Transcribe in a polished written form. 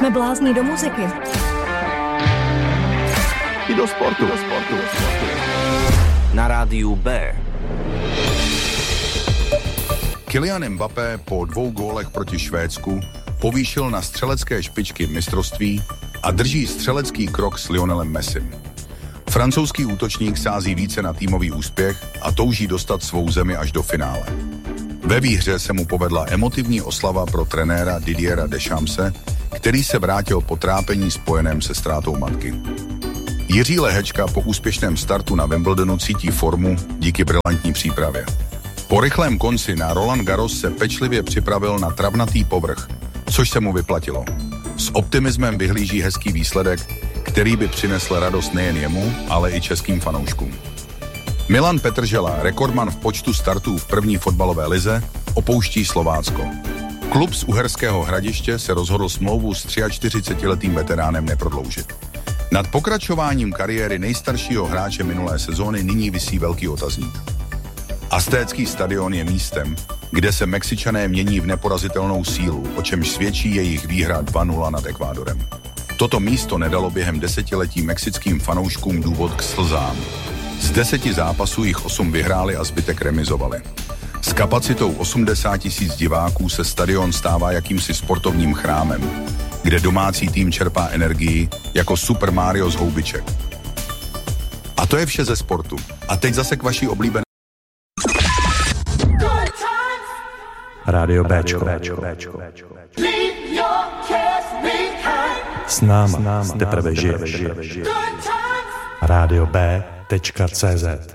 Jsme blázni do muziky. I do sportu. Na rádiu B. Kylian Mbappé po 2 gólech proti Švédsku povýšil na střelecké špičky mistrovství a drží střelecký krok s Lionelem Messim. Francouzský útočník sází více na týmový úspěch a touží dostat svou zemi až do finále. Ve výhře se mu povedla emotivní oslava pro trenéra Didiera Deschampse, který se vrátil po trápení spojeném se ztrátou matky. Jiří Lehečka po úspěšném startu na Wimbledonu cítí formu díky brilantní přípravě. Po rychlém konci na Roland Garros se pečlivě připravil na travnatý povrch, což se mu vyplatilo. S optimismem vyhlíží hezký výsledek, který by přinesl radost nejen jemu, ale i českým fanouškům. Milan Petržela, rekordman v počtu startů v první fotbalové lize, opouští Slovácko. Klub z Uherského Hradiště se rozhodl smlouvu s 43letým veteránem neprodloužit. Nad pokračováním kariéry nejstaršího hráče minulé sezóny nyní visí velký otazník. Aztécký stadion je místem, kde se Mexičané mění v neporazitelnou sílu, o čemž svědčí jejich výhra 2-0 nad Ekvádorem. Toto místo nedalo během desetiletí mexickým fanouškům důvod k slzám. Z 10 zápasů jich 8 vyhráli a zbytek remizovali. S kapacitou 80 000 diváků se stadion stává jakýmsi sportovním chrámem, kde domácí tým čerpá energii jako Super Mario z houbiček. A to je vše ze sportu. A teď zase k vaší oblíbené Rádio Béčko. S náma teprve žiješ. Rádio B.cz